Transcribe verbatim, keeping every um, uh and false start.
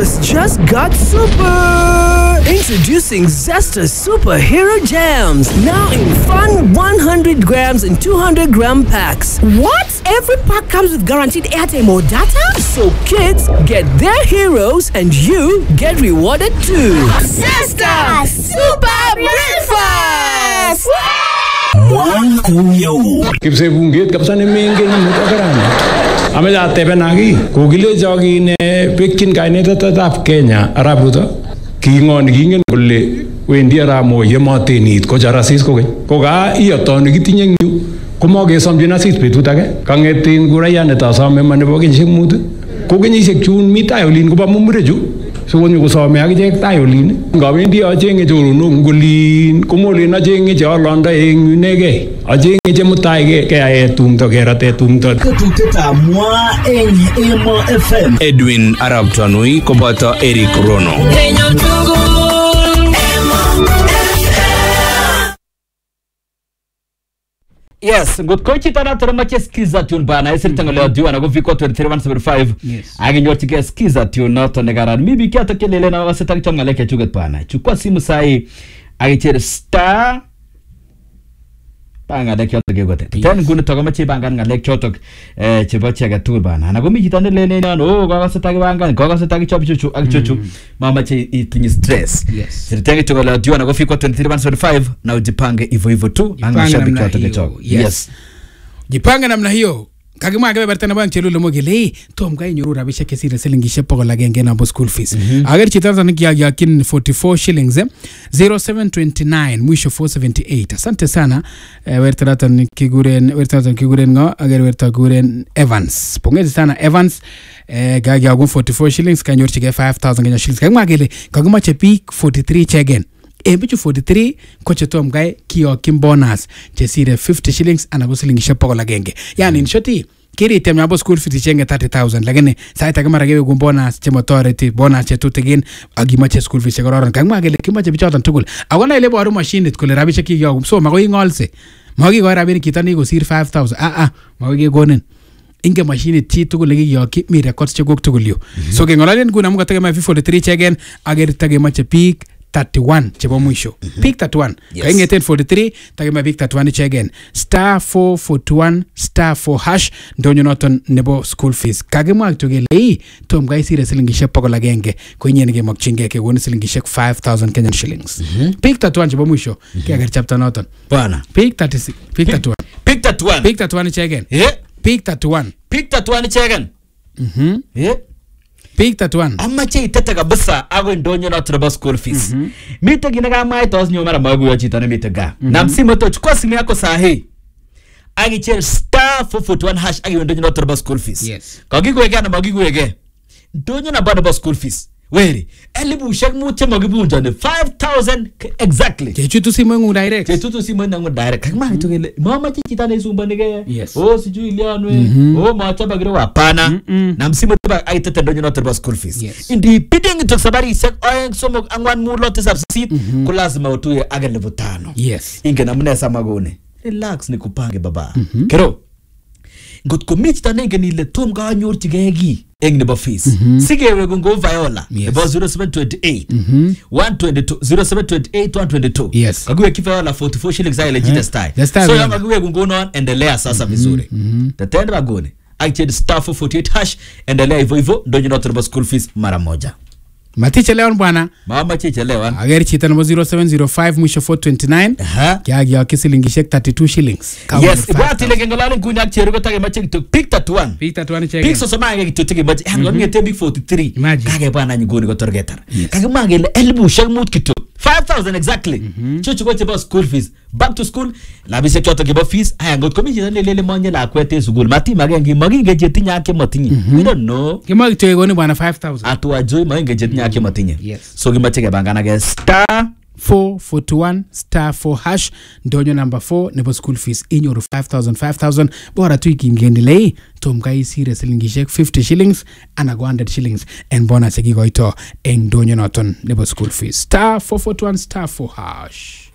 Breakfast just got super! Introducing Zesta Superhero Jams. Now in fun one hundred grams and two hundred gram packs. What? Every pack comes with guaranteed airtime or data? So kids get their heroes and you get rewarded too. Zesta Super Breakfast! Kipse bunget kapsa ne menge na mutakarana. Ame jate pe nagi. Kugile jogi ne pekin kaine tata tap Kenya arabuto. Kingon kingen kulle wendi aramo yemate nit ko jarasis ko ke. Ko ga iyoton kitinye nyu. Komo ke somjina sis betut age. Kangetin kuraya ne ta some mane bo kenyisiek mut. Ko kenyisiek chun mi tayolin ko ba mumureju. So when you saw me, I get Tayolin, Gavendi, a jing it or no gulin, Comolin, a jing it or Londa in Nege, a jing it Mutai, Kaya Tum Togerate Tum Tot. Edwin Arab Tanui, Kobata Eric Rono. Yes, good coach it ana mache skiza tune bana isirtanga leo diwa na go viko twenty-three one seventy-five. Yes. Agenyo tike skiza tune not on negaran mibi kia to kelele na waseta kichonga leke chuget bana. Chukua simu sai agitere star banga de kyoto gegote. Ten gunu to mache banga ngale kyoto eh chebo chega tour bana. Na go mi kitane lele na no go waseta banga go waseta kichobi chuchu agichuchu mama che itinyi stress. Yes. Sirtanga kichonga leo diwa na go viko twenty-three one seventy-five na ujipange hivyo hivyo tu anga shabi kyoto kichogo. Yes. Jipange namna hiyo. Kagima agabe bartana bang chelu lomo gele tom kai nyuru rabisha kesire selingishe poko lagenge na bo school fees. Agar chitanza nikia yakin forty-four shillings eh zero seven two nine mwisho four seventy-eight. Asante sana eh, wertarata nikiguren wertarata nikiguren ngo agar wertaguren Evans. Pongezi sana Evans eh gagi agun forty-four shillings kanyor chige five thousand Kenya shillings. Kagima gele kagima chepi forty-three chegen. Embichu forty-three koche tom guy kiyo kim bonus chesire fifty shillings anago silingisha poko lagenge. Yani in shoti kiri item ya bo school fees chenge thirty thousand lakini saita kama ragewe gun bonus che motority bonus che tutigin agima che school fees gororon kangma gele kima che bichotan tugul agona ile boru machine it kule rabisha ki yo so mago ingolse magi go rabini kitani go sir five thousand ah ah mago ge gonen inge machine ti tugul legi yo ki mi records che gok tugul yo so ke ngolalen guna muga tage ma forty-three chegen ager tage ma che peak thirty-one chebo mwisho. Mm-hmm. Pick thirty-one. Yes. Kainge ten forty-three, tagema pick thirty-one again. Star four forty-one, star four hash, ndonyo noton nebo school fees. Kagema akitogele, hii, tom guy sire silingishe poko lagenge, kwenye nige mokchinge ke wone silingishe five thousand Kenyan shillings. Mm-hmm. Pick thirty-one chebo mwisho, mm-hmm. Kia gari chapter noton. Bwana. Pick thirty-six, pick thirty-one. Pick thirty-one. Pick thirty-one again. Yeah. Pick thirty-one. Pick thirty-one again. Mhm. Yeah. Pick thirty-one. Amma che itata kabisa ago ndonyo na turaba school fees. Mm -hmm. Mita ginaga mai tos nyo mara magu ya chitana mita ga. Mm -hmm. Na msimu to chukua simu yako sahi. Agi che star four forty-one hash agi ndonyo na turaba school fees. Yes. Kagigu ege na magigu ege. Ndonyo na bada school fees. Weri, elibu shak mu che magibu njane five thousand exactly. Che chutu simu ngu direct. Che chutu simu ngu direct. Kama mm -hmm. Itogele mama che chitana isumba nige. Yes. Oh siju ilianwe. Mm -hmm. Oh macha bagire wapana. Mm -mm. Na msimu tiba aitete ndonyo na turaba school fees. Yes. Indi bidding to sabari sek oyeng somo angwan mu lot subsit mm -hmm. Kulazima utuye aga level tano. Yes. Inge na mnesa magone. Relax ni kupange baba. Mm -hmm. Kero. Ngot commit tanenge ni le tom ga nyor tigegi eng nebo fees. Mm -hmm. Sige we go Viola. Yes. About zero seven two eight. Mm -hmm. one twenty-two zero seven two eight one twenty-two. Yes. Kaguwe kifiola forty-four shillings za legit style. So yama kaguwe gungono on endelea sasa vizuri. Mm -hmm. Tatenda bagone. Actually star four forty-eight hash endelea hivyo hivyo ndonyo na turbo school fees mara moja. Matiche leon bwana. Mama chiche leon. Ageri chita number zero seven zero five mwisho four twenty-nine. Aha. Kiagi ya kisilingishek thirty-two shillings. Yes, ibati lege ngolale ngunya cherugo tage mache to pick thirty-one. Pick thirty-one chege. Pick so soma ngeke to tage mache. Hanga ngeke big forty-three. Kage bwana nyingoni go torgetar. Kage mangele elbu shagmut kito. five thousand exactly. Mm -hmm. Chuchu kwa cheba school fees. Back to school. Labise kyoto geba fees. Aya ngot komi jita lele manye la kwete school. Mati mage ngi magi nge jeti nyake matinye. Mm -hmm. We don't know. Kima kitoe goni bwana five thousand. Atu ajoi magi nge jeti nyake matinye. Yes. So gima chege bangana ge star four forty-one star four hash ndonyo number four nebo school fees inyoru five thousand five thousand bora tu ikingendelei tom kai sire silingishek fifty shillings ana one hundred shillings and bonus egigoito eng ndonyo noton nebo school fees star four forty-one star four hash.